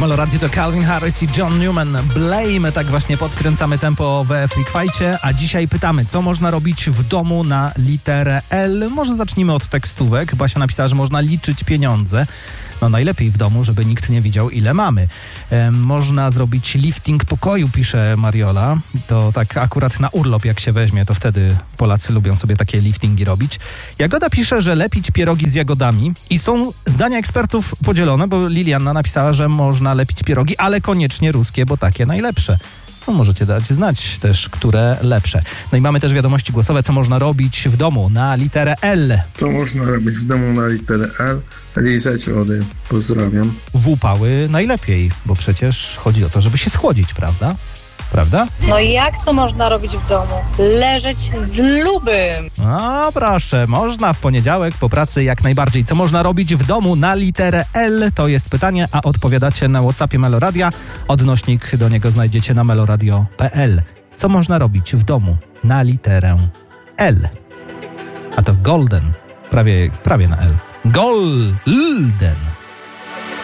Meloradiu to Calvin Harris i John Newman. Blame, tak właśnie podkręcamy tempo we Freak Fight'cie, a dzisiaj pytamy, co można robić w domu na literę L? Może zacznijmy od tekstówek. Basia napisała, że można liczyć pieniądze. No najlepiej w domu, żeby nikt nie widział, ile mamy. Można zrobić lifting pokoju, pisze Mariola. To tak akurat na urlop jak się weźmie, to wtedy Polacy lubią sobie takie liftingi robić. Jagoda pisze, że lepić pierogi z jagodami i są zdania ekspertów podzielone, bo Liliana napisała, że można lepić pierogi, ale koniecznie ruskie, bo takie najlepsze. No, możecie dać znać też, które lepsze. No i mamy też wiadomości głosowe, co można robić w domu na literę L. Co można robić w domu na literę L? Lizać wody. Pozdrawiam. W upały najlepiej, bo przecież chodzi o to, żeby się schłodzić, prawda? Prawda? No i co można robić w domu? Leżeć z lubym. No proszę, można w poniedziałek po pracy jak najbardziej. Co można robić w domu na literę L? To jest pytanie, a odpowiadacie na WhatsAppie Meloradia. Odnośnik do niego znajdziecie na meloradio.pl. Co można robić w domu na literę L? A to golden. Prawie na L. Golden.